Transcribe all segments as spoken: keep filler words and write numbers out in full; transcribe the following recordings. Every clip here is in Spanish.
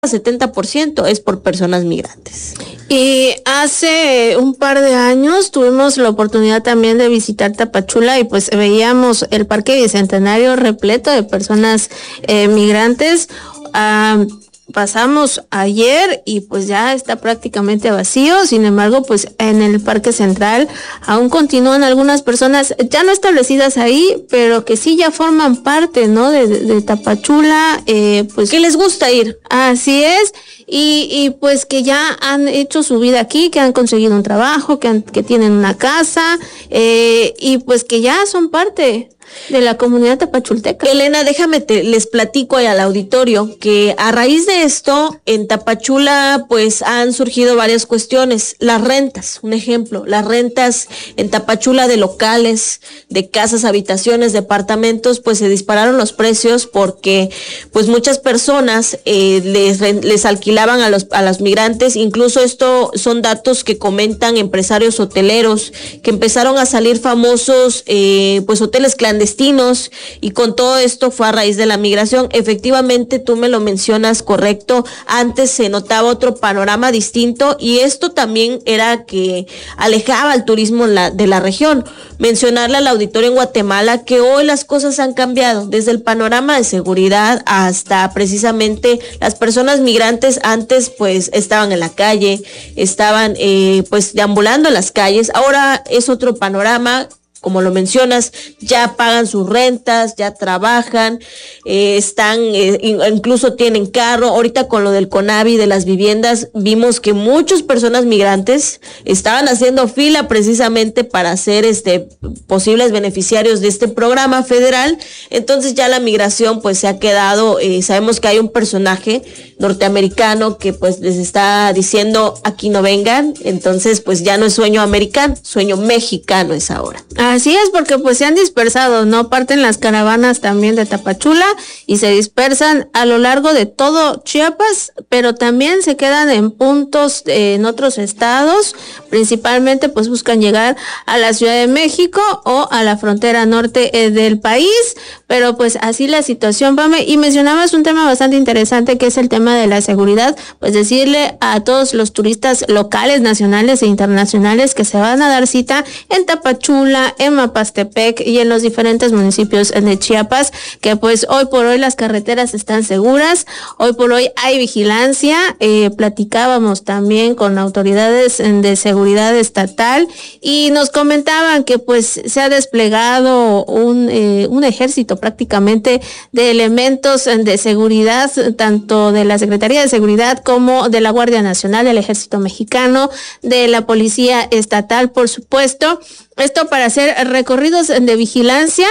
setenta por ciento es por personas migrantes. Y hace un par de años tuvimos la oportunidad también de visitar Tapachula y pues veíamos el Parque Bicentenario repleto de personas eh, migrantes. Uh, Pasamos ayer y pues ya está prácticamente vacío. Sin embargo, pues en el Parque Central aún continúan algunas personas ya no establecidas ahí, pero que sí ya forman parte, ¿no? De, de, de Tapachula, eh, pues que les gusta ir. Así es. Y, y pues que ya han hecho su vida aquí, que han conseguido un trabajo, que, han, que tienen una casa, eh, y pues que ya son parte de la comunidad tapachulteca. Elena, déjame te, les platico al auditorio que a raíz de esto en Tapachula pues han surgido varias cuestiones. Las rentas, un ejemplo, las rentas en Tapachula de locales, de casas, habitaciones, departamentos, pues se dispararon los precios porque pues muchas personas eh, les, les alquilaban a los a los migrantes. Incluso esto son datos que comentan empresarios hoteleros que empezaron a salir famosos eh, pues hoteles clandestinos destinos, y con todo esto fue a raíz de la migración. Efectivamente, tú me lo mencionas correcto, antes se notaba otro panorama distinto y esto también era que alejaba el turismo la, de la región. Mencionarle al auditorio en Guatemala que hoy las cosas han cambiado, desde el panorama de seguridad hasta precisamente las personas migrantes antes pues estaban en la calle, estaban eh, pues deambulando en las calles, ahora es otro panorama. Como lo mencionas, ya pagan sus rentas, ya trabajan, eh, están, eh, incluso tienen carro. Ahorita con lo del CONAVI, de las viviendas, vimos que muchas personas migrantes estaban haciendo fila precisamente para ser este posibles beneficiarios de este programa federal. Entonces ya la migración pues se ha quedado, eh, sabemos que hay un personaje norteamericano que pues les está diciendo aquí no vengan, entonces pues ya no es sueño americano, sueño mexicano es ahora. Así es, porque pues se han dispersado, ¿no? Parten las caravanas también de Tapachula y se dispersan a lo largo de todo Chiapas, pero también se quedan en puntos eh, en otros estados, principalmente pues buscan llegar a la Ciudad de México o a la frontera norte eh, del país, pero pues así la situación, Pame. Y mencionabas un tema bastante interesante que es el tema de la seguridad, pues decirle a todos los turistas locales, nacionales e internacionales que se van a dar cita en Tapachula, en Mapastepec y en los diferentes municipios de Chiapas, que pues hoy por hoy las carreteras están seguras, hoy por hoy hay vigilancia. Eh, platicábamos también con autoridades de seguridad estatal y nos comentaban que pues se ha desplegado un, eh, un ejército prácticamente de elementos de seguridad, tanto de la Secretaría de Seguridad como de la Guardia Nacional, del Ejército Mexicano, de la Policía Estatal, por supuesto. Esto para hacer recorridos de vigilancia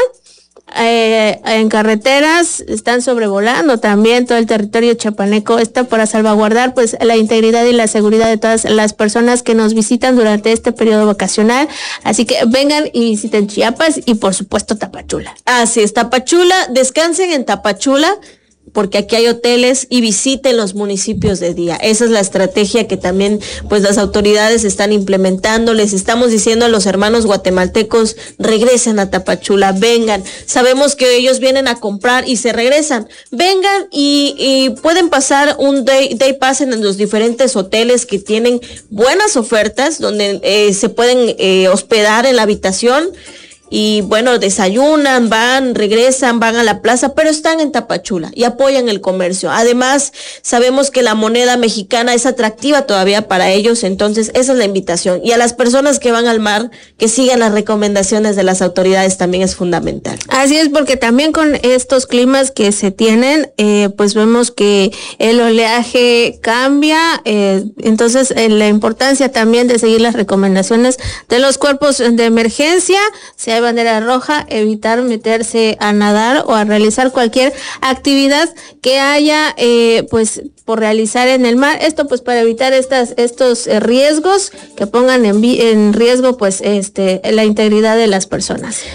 eh, en carreteras, están sobrevolando también todo el territorio chiapaneco, esto para salvaguardar pues la integridad y la seguridad de todas las personas que nos visitan durante este periodo vacacional. Así que vengan y visiten Chiapas y por supuesto Tapachula. Así es, Tapachula, descansen en Tapachula, porque aquí hay hoteles, y visiten los municipios de día. Esa es la estrategia que también pues las autoridades están implementando. Les estamos diciendo a los hermanos guatemaltecos, regresen a Tapachula, vengan. Sabemos que ellos vienen a comprar y se regresan. Vengan y, y pueden pasar un day, day pass en los diferentes hoteles que tienen buenas ofertas, donde eh, se pueden eh, hospedar en la habitación. Y bueno, desayunan, van, regresan, van a la plaza, pero están en Tapachula y apoyan el comercio. Además, sabemos que la moneda mexicana es atractiva todavía para ellos, entonces esa es la invitación. Y a las personas que van al mar, que sigan las recomendaciones de las autoridades también es fundamental. Así es, porque también con estos climas que se tienen, eh, pues vemos que el oleaje cambia, eh, entonces eh, la importancia también de seguir las recomendaciones de los cuerpos de emergencia, se bandera roja, evitar meterse a nadar o a realizar cualquier actividad que haya eh, pues por realizar en el mar, esto pues para evitar estas estos eh, riesgos que pongan en, en riesgo pues este la integridad de las personas.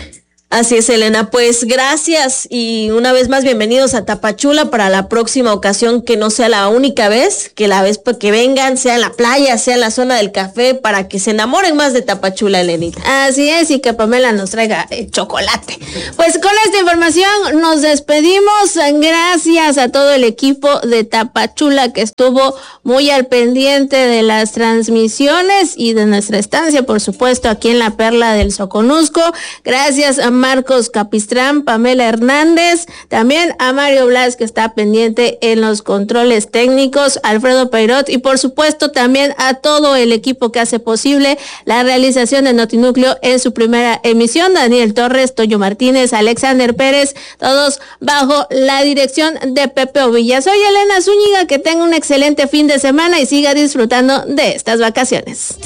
Así es, Elena, pues gracias y una vez más bienvenidos a Tapachula. Para la próxima ocasión, que no sea la única vez, que la vez que vengan sea en la playa, sea en la zona del café, para que se enamoren más de Tapachula, Elenita. Así es, y que Pamela nos traiga eh, chocolate. Pues con esta información nos despedimos. Gracias a todo el equipo de Tapachula que estuvo muy al pendiente de las transmisiones y de nuestra estancia, por supuesto, aquí en la Perla del Soconusco. Gracias a Marcos Capistrán, Pamela Hernández, también a Mario Blas, que está pendiente en los controles técnicos, Alfredo Peirot, y por supuesto también a todo el equipo que hace posible la realización de Notinúcleo en su primera emisión, Daniel Torres, Toyo Martínez, Alexander Pérez, todos bajo la dirección de Pepe Ovilla. Soy Elena Zúñiga, que tenga un excelente fin de semana y siga disfrutando de estas vacaciones.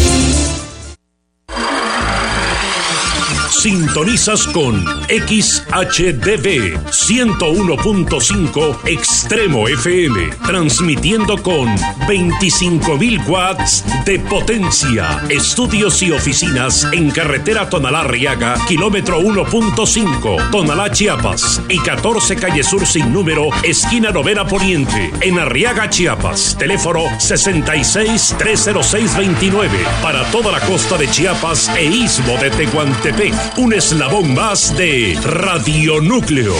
Sintonizas con X H D V ciento uno punto cinco Extremo F M, transmitiendo con veinticinco mil watts de potencia. Estudios y oficinas en carretera Tonalá-Arriaga, kilómetro uno punto cinco, Tonalá, Chiapas, y catorce calle Sur sin número, esquina Novena Poniente, en Arriaga, Chiapas. Teléfono sesenta y seis, trescientos seis, veintinueve, para toda la costa de Chiapas e istmo de Tehuantepec. Un eslabón más de Radio Núcleo.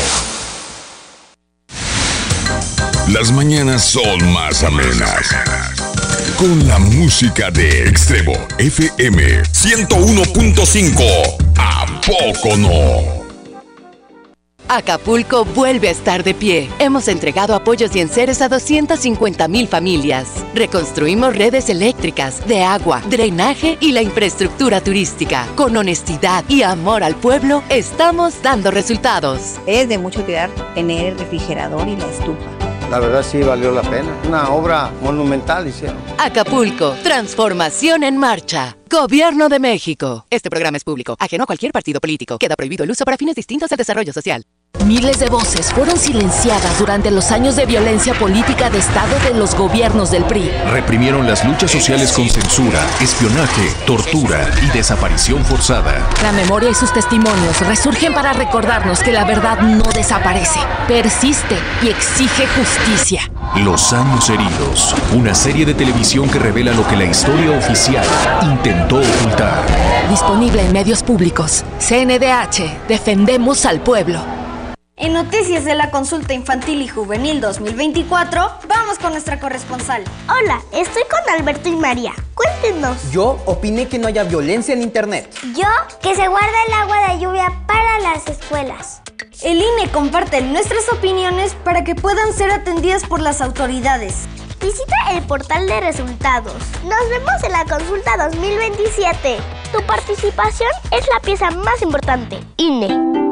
Las mañanas son más amenas con la música de Extremo F M ciento uno punto cinco. ¿A poco no? Acapulco vuelve a estar de pie. Hemos entregado apoyos y enseres a doscientas cincuenta mil familias. Reconstruimos redes eléctricas, de agua, drenaje y la infraestructura turística. Con honestidad y amor al pueblo, estamos dando resultados. Es de mucha utilidad tener el refrigerador y la estufa. La verdad sí valió la pena. Una obra monumental hicieron. Acapulco, transformación en marcha. Gobierno de México. Este programa es público, ajeno a cualquier partido político. Queda prohibido el uso para fines distintos del desarrollo social. Miles de voces fueron silenciadas durante los años de violencia política de Estado de los gobiernos del P R I. Reprimieron las luchas sociales con censura, espionaje, tortura y desaparición forzada. La memoria y sus testimonios resurgen para recordarnos que la verdad no desaparece, persiste y exige justicia. Los años heridos, una serie de televisión que revela lo que la historia oficial intentó ocultar. Disponible en medios públicos. C N D H, defendemos al pueblo. En noticias de la Consulta Infantil y Juvenil dos mil veinticuatro, vamos con nuestra corresponsal. Hola, estoy con Alberto y María. Cuéntenos. Yo opiné que no haya violencia en internet. Yo, que se guarda el agua de lluvia para las escuelas. El I N E comparte nuestras opiniones para que puedan ser atendidas por las autoridades. Visita el portal de resultados. Nos vemos en la Consulta dos mil veintisiete. Tu participación es la pieza más importante. I N E.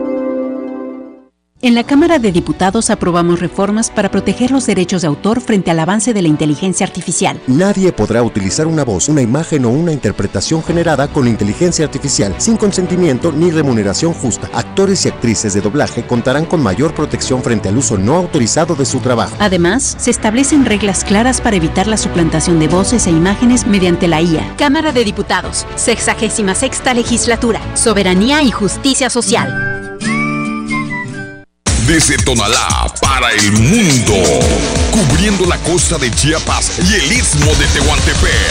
En la Cámara de Diputados aprobamos reformas para proteger los derechos de autor frente al avance de la inteligencia artificial. Nadie podrá utilizar una voz, una imagen o una interpretación generada con inteligencia artificial sin consentimiento ni remuneración justa. Actores y actrices de doblaje contarán con mayor protección frente al uso no autorizado de su trabajo. Además, se establecen reglas claras para evitar la suplantación de voces e imágenes mediante la I A. Cámara de Diputados, sexagésima sexta legislatura, soberanía y justicia social. Desde Tonalá para el mundo, cubriendo la costa de Chiapas y el istmo de Tehuantepec.